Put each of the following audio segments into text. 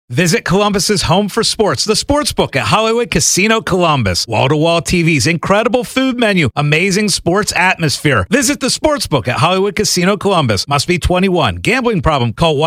Visit Columbus's home for sports, the Sportsbook at Hollywood Casino Columbus. Wall-to-wall TVs, incredible food menu, amazing sports atmosphere. Visit the Sportsbook at Hollywood Casino Columbus. Must be 21. Gambling problem? Call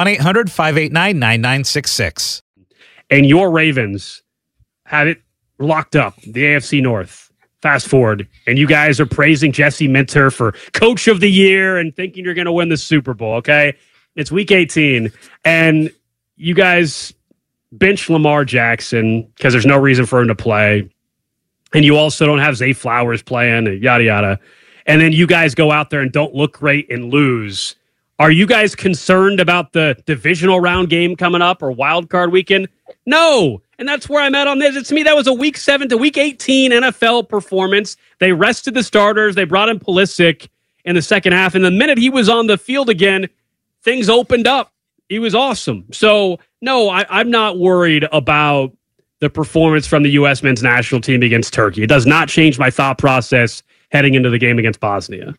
1-800-589-9966. And your Ravens have it locked up, the AFC North. Fast forward, and you guys are praising Jesse Minter for Coach of the Year and thinking you're going to win the Super Bowl, okay? It's Week 18, and you guys bench Lamar Jackson because there's no reason for him to play. And you also don't have Zay Flowers playing, yada, yada. And then you guys go out there and don't look great and lose. Are you guys concerned about the divisional round game coming up or wild card weekend? No. And that's where I'm at on this. It's me. That was a Week 7 to Week 18 NFL performance. They rested the starters. They brought in Pulisic in the second half. And the minute he was on the field again, things opened up. He was awesome. So, no, I'm not worried about the performance from the U.S. men's national team against Turkey. It does not change my thought process heading into the game against Bosnia.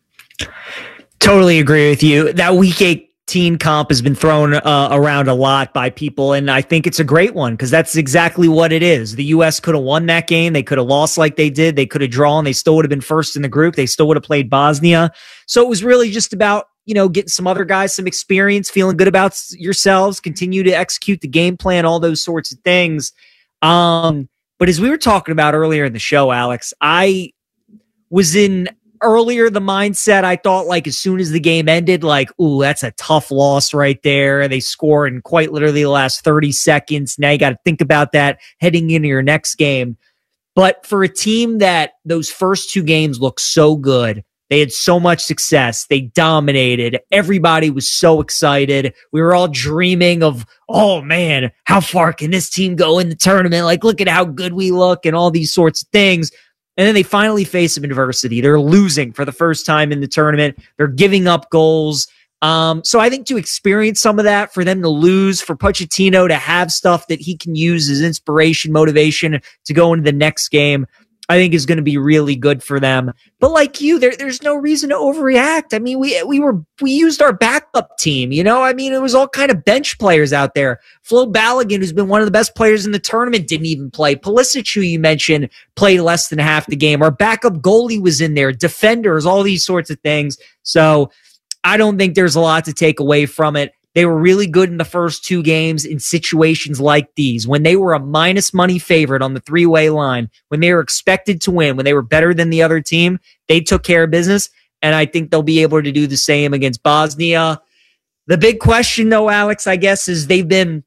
Totally agree with you. That Week 18 comp has been thrown around a lot by people, and I think it's a great one because that's exactly what it is. The U.S. could have won that game. They could have lost like they did. They could have drawn. They still would have been first in the group. They still would have played Bosnia. So it was really just about getting some other guys some experience, feeling good about yourselves, continue to execute the game plan, all those sorts of things. But as we were talking about earlier in the show, Alex, I was in earlier the mindset, I thought like as soon as the game ended, like, ooh, that's a tough loss right there. They score in quite literally the last 30 seconds. Now you got to think about that heading into your next game. But for a team that those first two games looked so good, they had so much success. They dominated. Everybody was so excited. We were all dreaming of, oh man, how far can this team go in the tournament? Like, look at how good we look and all these sorts of things. And then they finally face some adversity. They're losing for the first time in the tournament. They're giving up goals. So I think to experience some of that, for them to lose, for Pochettino to have stuff that he can use as inspiration, motivation to go into the next game, I think is going to be really good for them. But like you, there's no reason to overreact. I mean, we used our backup team, I mean, it was all kind of bench players out there. Flo Balogun, who's been one of the best players in the tournament, didn't even play. Pulisic, who you mentioned, played less than half the game. Our backup goalie was in there, defenders, all these sorts of things. So I don't think there's a lot to take away from it. They were really good in the first two games in situations like these. When they were a minus money favorite on the three-way line, when they were expected to win, when they were better than the other team, they took care of business, and I think they'll be able to do the same against Bosnia. The big question, though, Alex, I guess, is they've been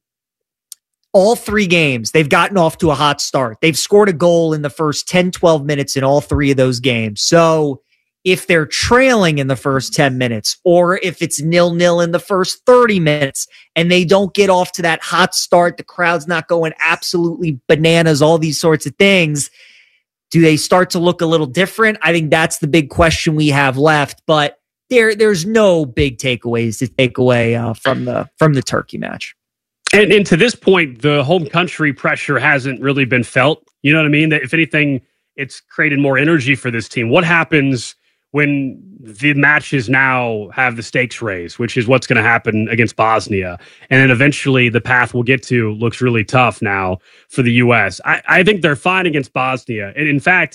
all three games, they've gotten off to a hot start. They've scored a goal in the first 10, 12 minutes in all three of those games. So if they're trailing in the first 10 minutes, or if it's 0-0 in the first 30 minutes, and they don't get off to that hot start, the crowd's not going absolutely bananas, all these sorts of things, do they start to look a little different? I think that's the big question we have left, but there's no big takeaways to take away from the Turkey match. And to this point, the home country pressure hasn't really been felt. You know what I mean? That if anything, it's created more energy for this team. What happens when the matches now have the stakes raised, which is what's going to happen against Bosnia? And then eventually the path we'll get to looks really tough now for the U.S. I think they're fine against Bosnia. And in fact,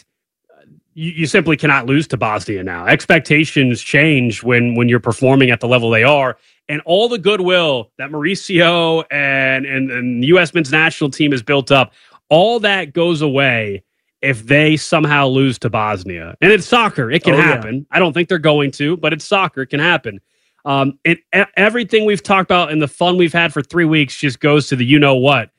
you simply cannot lose to Bosnia now. Expectations change when you're performing at the level they are. And all the goodwill that Mauricio and the U.S. men's national team has built up, all that goes away if they somehow lose to Bosnia. And it's soccer. It can happen. Yeah. I don't think they're going to, but it's soccer. It can happen. Everything we've talked about and the fun we've had for 3 weeks just goes to the you-know-what.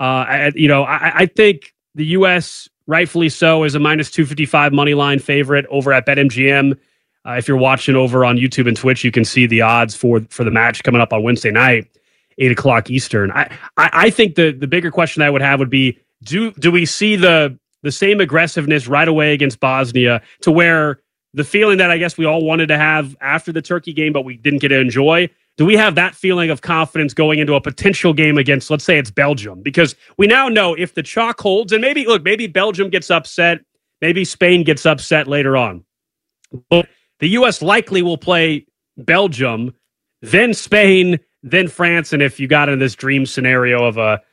I think the U.S., rightfully so, is a minus 255 money line favorite over at BetMGM. If you're watching over on YouTube and Twitch, you can see the odds for the match coming up on Wednesday night, 8 o'clock Eastern. I think the bigger question I would have would be, do we see the same aggressiveness right away against Bosnia, to where the feeling that I guess we all wanted to have after the Turkey game, but we didn't get to enjoy? Do we have that feeling of confidence going into a potential game against, let's say it's Belgium? Because we now know if the chalk holds, and maybe Belgium gets upset, maybe Spain gets upset later on. But the U.S. likely will play Belgium, then Spain, then France, and if you got in this dream scenario of a